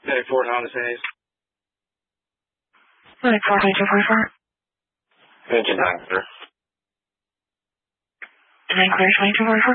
Medic 4, Honda Hayes. Medic 42244. Engine 9 clear. 9 clear 2244.